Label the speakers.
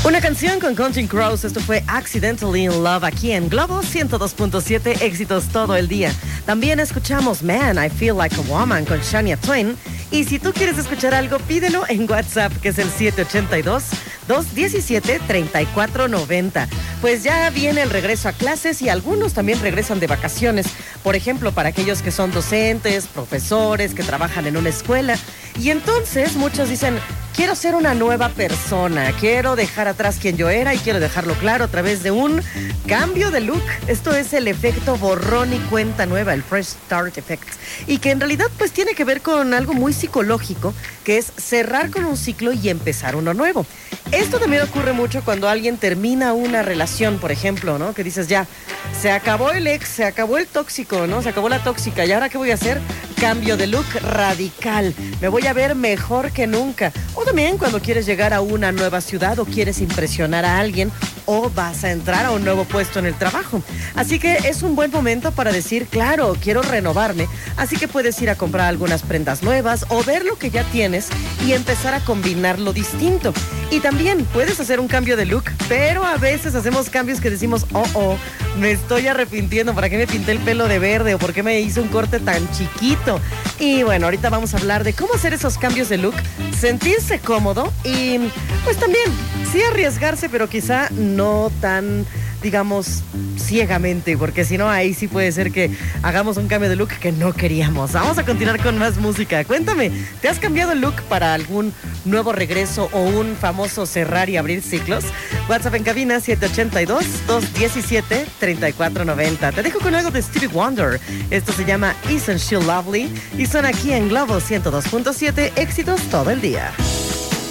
Speaker 1: Una canción con Counting Crows, esto fue Accidentally in Love aquí en Globo 102.7, éxitos todo el día. También escuchamos Man, I Feel Like a Woman con Shania Twain. Y si tú quieres escuchar algo, pídelo en WhatsApp, que es el 782-217-3490. Pues ya viene el regreso a clases y algunos también regresan de vacaciones. Por ejemplo, para aquellos que son docentes, profesores, que trabajan en una escuela. Y entonces muchos dicen, quiero ser una nueva persona, quiero dejar atrás quien yo era y quiero dejarlo claro a través de un cambio de look. Esto es el efecto borrón y cuenta nueva, el Fresh Start Effect. Y que en realidad pues tiene que ver con algo muy psicológico, que es cerrar con un ciclo y empezar uno nuevo. Esto también ocurre mucho cuando alguien termina una relación, por ejemplo, ¿no? Que dices, ya, se acabó el ex, se acabó el tóxico, ¿no? Se acabó la tóxica. ¿Y ahora qué voy a hacer? Cambio de look radical. Me voy a ver mejor que nunca. O también cuando quieres llegar a una nueva ciudad o quieres impresionar a alguien o vas a entrar a un nuevo puesto en el trabajo. Así que es un buen momento para decir, claro, quiero renovarme. Así que puedes ir a comprar algunas prendas nuevas o ver lo que ya tienes y empezar a combinarlo distinto. Y también puedes hacer un cambio de look, pero a veces hacemos cambios que decimos, me estoy arrepintiendo, ¿para qué me pinté el pelo de verde o por qué me hice un corte tan chiquito? Y bueno, ahorita vamos a hablar de cómo hacer esos cambios de look, sentirse cómodo y pues también, sí arriesgarse, pero quizá no tan, digamos, ciegamente, porque si no, ahí sí puede ser que hagamos un cambio de look que no queríamos. Vamos a continuar con más música. Cuéntame, ¿te has cambiado el look para algún nuevo regreso o un famoso cerrar y abrir ciclos? WhatsApp en cabina 782-217-3490. Te dejo con algo de Stevie Wonder. Esto se llama Isn't She Lovely y son aquí en Globo 102.7, éxitos todo el día.